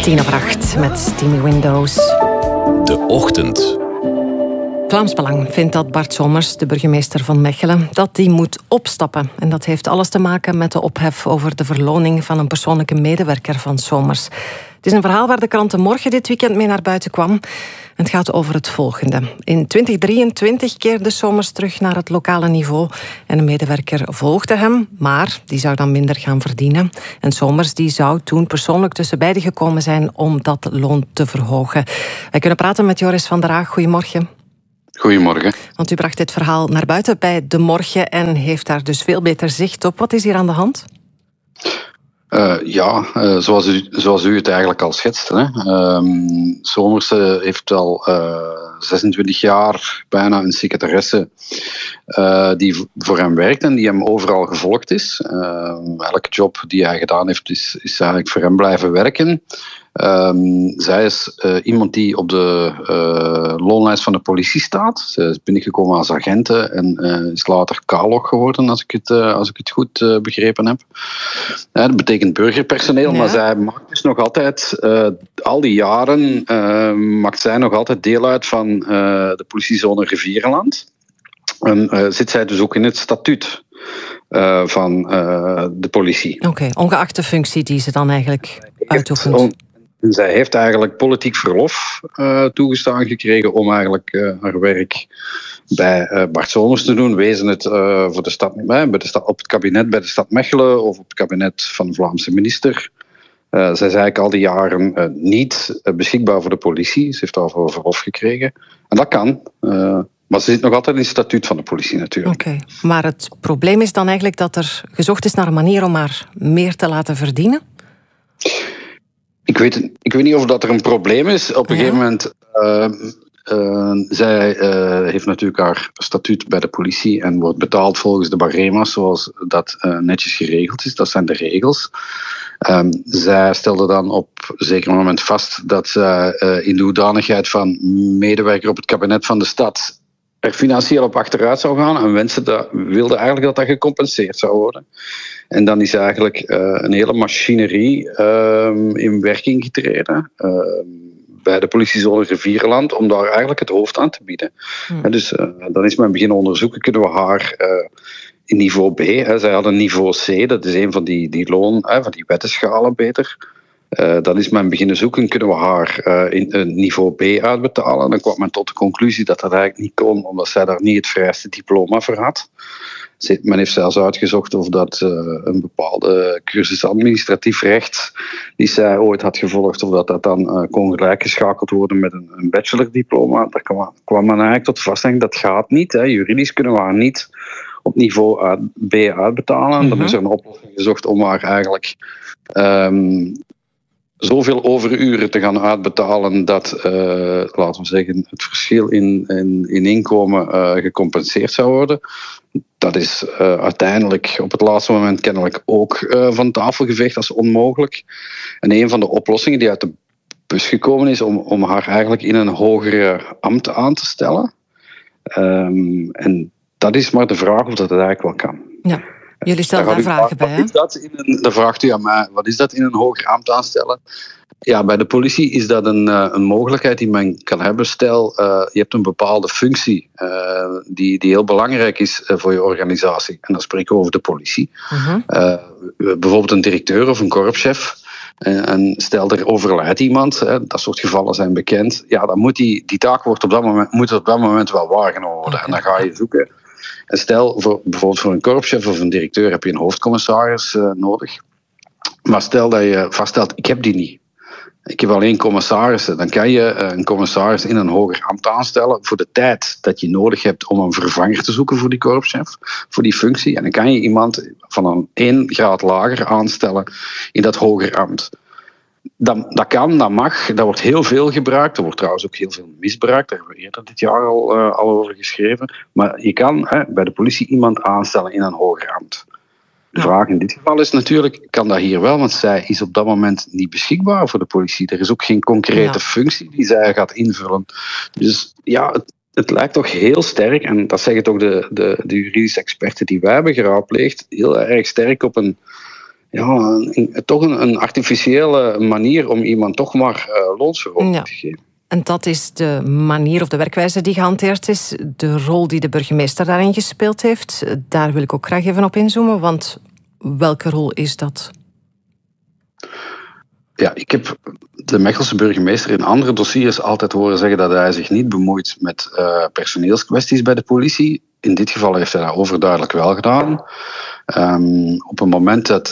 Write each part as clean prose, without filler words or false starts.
8:10 met Timmy Windows. De Ochtend. Vlaams Belang vindt dat Bart Somers, de burgemeester van Mechelen, dat die moet opstappen. En dat heeft alles te maken met de ophef over de verloning van een persoonlijke medewerker van Somers. Het is een verhaal waar de krant Morgen dit weekend mee naar buiten kwam. Het gaat over het volgende. In 2023 keerde Somers terug naar het lokale niveau en een medewerker volgde hem, maar die zou dan minder gaan verdienen. En Somers die zou toen persoonlijk tussen beiden gekomen zijn om dat loon te verhogen. Wij kunnen praten met Joris van der Haag. Goedemorgen. Goedemorgen. Want u bracht dit verhaal naar buiten bij De Morgen en heeft daar dus veel beter zicht op. Wat is hier aan de hand? Zoals u het eigenlijk al schetste. Somers heeft al 26 jaar bijna een secretaresse die voor hem werkt en die hem overal gevolgd is. Elke job die hij gedaan heeft is eigenlijk voor hem blijven werken. Zij is iemand die op de loonlijst van de politie staat. Ze is binnengekomen als agente en is later kalog geworden, als ik het goed begrepen heb. Dat betekent burgerpersoneel, ja. Maar zij maakt dus nog altijd, al die jaren, maakt zij nog altijd deel uit van de politiezone Rivierenland. En zit zij dus ook in het statuut van de politie. Oké, ongeacht de functie die ze dan eigenlijk uitoefent. Zij heeft eigenlijk politiek verlof toegestaan gekregen om eigenlijk haar werk bij Bart Somers te doen. Wezen het voor de stad, op het kabinet bij de stad Mechelen of op het kabinet van de Vlaamse minister. Zij is eigenlijk al die jaren niet beschikbaar voor de politie. Ze heeft daarvoor verlof gekregen. En dat kan. Maar ze zit nog altijd in het statuut van de politie natuurlijk. Oké, maar het probleem is dan eigenlijk dat er gezocht is naar een manier om haar meer te laten verdienen? Ik weet niet of dat er een probleem is. Op een gegeven moment... zij heeft natuurlijk haar statuut bij de politie en wordt betaald volgens de barema's zoals dat netjes geregeld is. Dat zijn de regels. Zij stelde dan op een zeker moment vast dat zij in de hoedanigheid van medewerker op het kabinet van de stad er financieel op achteruit zou gaan en wilde eigenlijk dat dat gecompenseerd zou worden. En dan is eigenlijk een hele machinerie in werking getreden bij de politiezone Rivierenland om daar eigenlijk het hoofd aan te bieden. Dus dan is men beginnen onderzoeken, kunnen we haar in niveau B, zij had een niveau C, dat is een van die loon, van die wettenschalen beter. Dan is men beginnen zoeken, kunnen we haar in een niveau B uitbetalen. Dan kwam men tot de conclusie dat dat eigenlijk niet kon, omdat zij daar niet het vereiste diploma voor had. Men heeft zelfs uitgezocht of dat een bepaalde cursus administratief recht die zij ooit had gevolgd, of dat dan kon gelijkgeschakeld worden met een bachelordiploma. Daar kwam men eigenlijk tot de vaststelling dat gaat niet. Juridisch kunnen we haar niet op niveau B uitbetalen. Dan is er een oplossing gezocht om haar eigenlijk zoveel overuren te gaan uitbetalen dat, laten we zeggen, het verschil in inkomen gecompenseerd zou worden. Dat is uiteindelijk op het laatste moment kennelijk ook van tafel geveegd als onmogelijk. En een van de oplossingen die uit de bus gekomen is om haar eigenlijk in een hogere ambt aan te stellen. En dat is maar de vraag of dat het eigenlijk wel kan. Ja. Jullie stellen daar vragen bij, hè? Dan vraagt u aan mij, wat is dat in een hoger ambt aanstellen? Ja, bij de politie is dat een mogelijkheid die men kan hebben. Stel, je hebt een bepaalde functie die heel belangrijk is voor je organisatie. En dan spreken we over de politie. Bijvoorbeeld een directeur of een korpschef. En stel, er overlijdt iemand, dat soort gevallen zijn bekend. Ja, dan moet die taak moet op dat moment wel waargenomen worden. En dan ga je zoeken. En stel, bijvoorbeeld voor een korpschef of een directeur heb je een hoofdcommissaris nodig. Maar stel dat je vaststelt, ik heb die niet. Ik heb alleen commissarissen. Dan kan je een commissaris in een hoger ambt aanstellen voor de tijd dat je nodig hebt om een vervanger te zoeken voor die korpschef, voor die functie. En dan kan je iemand van een 1 graad lager aanstellen in dat hoger ambt. Dat kan, dat mag, dat wordt heel veel gebruikt. Er wordt trouwens ook heel veel misbruikt. Daar hebben we eerder dit jaar al over geschreven. Maar je kan bij de politie iemand aanstellen in een hoger ambt. De vraag in dit geval is natuurlijk, kan dat hier wel? Want zij is op dat moment niet beschikbaar voor de politie. Er is ook geen concrete functie die zij gaat invullen. Dus ja, het lijkt toch heel sterk, en dat zeggen toch de juridische experten die wij hebben geraadpleegd, heel erg sterk op een toch een artificiële manier om iemand toch maar loonsverhoging te geven. En dat is de manier of de werkwijze die gehanteerd is. De rol die de burgemeester daarin gespeeld heeft, daar wil ik ook graag even op inzoomen. Want welke rol is dat? Ja, ik heb de Mechelse burgemeester in andere dossiers altijd horen zeggen dat hij zich niet bemoeit met personeelskwesties bij de politie. In dit geval heeft hij dat overduidelijk wel gedaan. Op het moment dat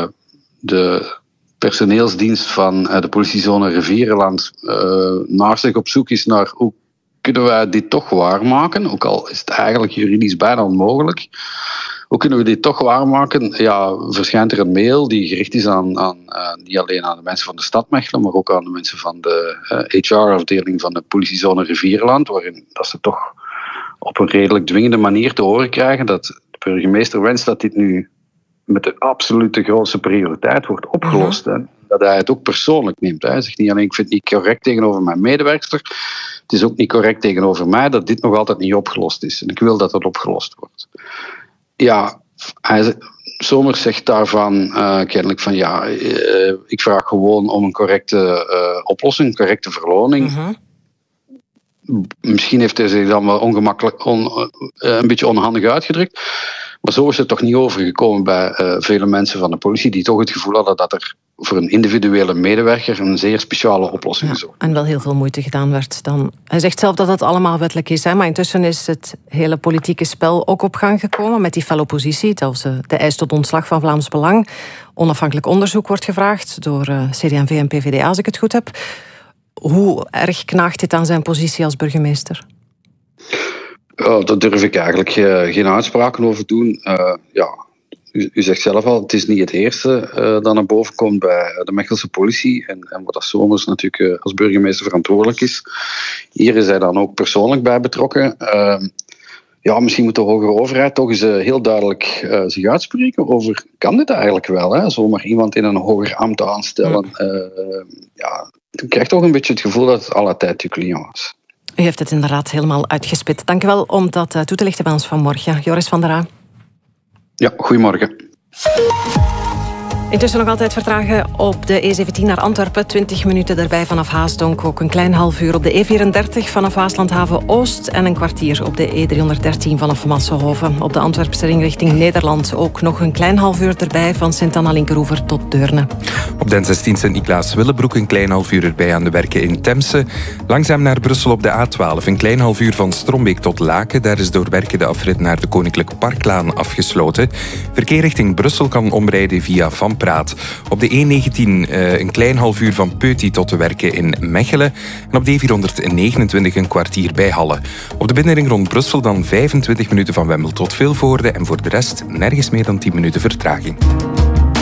de personeelsdienst van de politiezone Rivierenland naar zich op zoek is naar hoe kunnen wij dit toch waarmaken, ook al is het eigenlijk juridisch bijna onmogelijk. Hoe kunnen we dit toch waarmaken? Ja, verschijnt er een mail die gericht is aan niet alleen aan de mensen van de stad Mechelen, maar ook aan de mensen van de HR-afdeling van de politiezone Rivierenland, waarin dat ze toch op een redelijk dwingende manier te horen krijgen dat de burgemeester wenst dat dit nu met de absolute grootste prioriteit wordt opgelost. Hè. Dat hij het ook persoonlijk neemt. Hij zegt niet alleen, ik vind het niet correct tegenover mijn medewerkster, het is ook niet correct tegenover mij dat dit nog altijd niet opgelost is. En ik wil dat het opgelost wordt. Ja, Somers zegt daarvan kennelijk van ik vraag gewoon om een correcte oplossing, een correcte verloning. Misschien heeft hij zich dan wel ongemakkelijk, een beetje onhandig uitgedrukt. Maar zo is het toch niet overgekomen bij vele mensen van de politie die toch het gevoel hadden dat er voor een individuele medewerker een zeer speciale oplossing is. En wel heel veel moeite gedaan werd dan. Hij zegt zelf dat het allemaal wettelijk is, hè, maar intussen is het hele politieke spel ook op gang gekomen met die felle oppositie. Zelfs de eis tot ontslag van Vlaams Belang. Onafhankelijk onderzoek wordt gevraagd door CD&V en PvdA, als ik het goed heb. Hoe erg knaagt dit aan zijn positie als burgemeester? Daar durf ik eigenlijk geen uitspraken over doen. U zegt zelf al, het is niet het eerste dat naar boven komt bij de Mechelse politie. En waar dat Somers natuurlijk als burgemeester verantwoordelijk is. Hier is hij dan ook persoonlijk bij betrokken. Misschien moet de hogere overheid toch eens heel duidelijk zich uitspreken over, kan dit eigenlijk wel? Hè? Zomaar iemand in een hoger ambt aanstellen. Je krijgt toch een beetje het gevoel dat het à la tijd du client was. U heeft het inderdaad helemaal uitgespit. Dank u wel om dat toe te lichten bij ons vanmorgen. Joris van der Aa. Ja, goedemorgen. Intussen nog altijd vertragen op de E17 naar Antwerpen. 20 minuten erbij vanaf Haasdonk. Ook een klein half uur op de E34 vanaf Waaslandhaven Oost. En een kwartier op de E313 vanaf Massenhoven. Op de Antwerpse ring richting Nederland ook nog een klein half uur erbij van Sint-Anna-Linkeroever tot Deurne. Op de N16 Sint-Niklaas-Willebroek een klein half uur erbij aan de werken in Temse. Langzaam naar Brussel op de A12. Een klein half uur van Strombeek tot Laken. Daar is door werken de afrit naar de Koninklijke Parklaan afgesloten. Verkeer richting Brussel kan omrijden via Van Praat. Op de E19 een klein half uur van Peuty tot de werken in Mechelen. En op de E429 een kwartier bij Halle. Op de binnenring rond Brussel dan 25 minuten van Wemmel tot Vilvoorde. En voor de rest nergens meer dan 10 minuten vertraging.